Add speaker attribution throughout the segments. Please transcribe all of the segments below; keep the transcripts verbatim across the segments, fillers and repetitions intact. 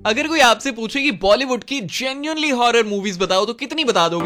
Speaker 1: अगर कोई आपसे पूछे कि बॉलीवुड की जेन्युइनली हॉरर मूवीज बताओ तो कितनी बता दोगे?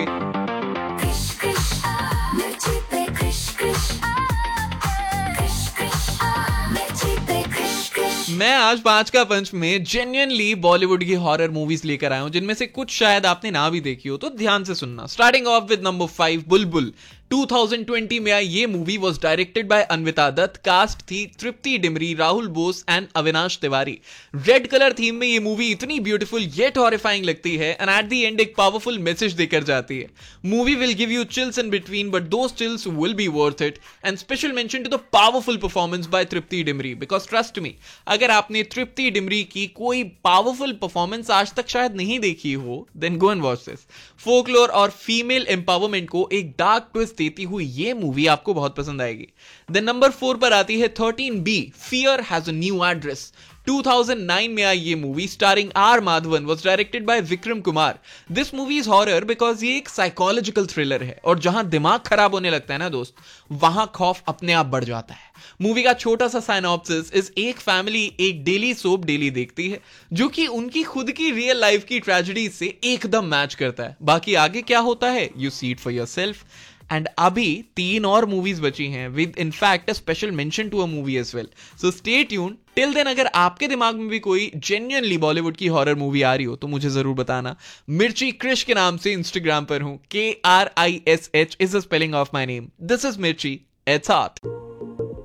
Speaker 1: मैं आज पांच का पंच में जेन्युइनली बॉलीवुड की हॉरर मूवीज लेकर आया हूं, जिनमें से कुछ शायद आपने ना भी देखी हो, तो ध्यान से सुनना। Starting of with number five, बुलबुल। दो हज़ार बीस में आई ये movie was directed by Anvita Dutt. Cast थी तृप्ति Dimri, Rahul Bose and Avinash Tiwari. Red colour theme में ये मूवी इतनी ब्यूटीफुल येट हॉरिफाइंग लगती है एंड एट द एंड एक पावरफुल मैसेज देकर जाती है। Movie will give you chills in between but those chills will be worth it. And special mention to the powerful performance by Tripti Dimri, because trust me, अगर आपने तृप्ति डिमरी की कोई powerful performance आज तक शायद नहीं देखी हो, then go and watch this. Folklore और फीमेल एम्पावरमेंट को एक डार्क ट्विस्ट देती हुई ये मूवी आपको बहुत पसंद आएगी। देन नंबर फोर पर आती है thirteen B, fear has a new address. दो हज़ार नौ में आई ये movie starring are Madhavan, was directed by Vikram Kumar. This movie is horror because ये एक साइकोलॉजिकल थ्रिलर है, और जहां दिमाग खराब होने लगता है ना दोस्त, वहां खौफ अपने आप बढ़ जाता है। मूवी का छोटा सा साइनॉप्सिस इस एक फैमिली एक डेली सोप डेली देखती है, जो कि उनकी खुद की रियल लाइफ की ट्रेजेडी से एकदम मैच करता है। बाकी आगे क्या होता है, you see it for yourself. And अभी तीन और मूवीज बची हैं with in fact a special mention to a movie as well, so stay tuned. Till then अगर आपके दिमाग में भी कोई जेन्युइनली बॉलीवुड की हॉरर मूवी आ रही हो तो मुझे जरूर बताना। मिर्ची क्रिश के नाम से इंस्टाग्राम पर हूं, के are I S H is the spelling of my name. This is मिर्ची, इट्स हॉट।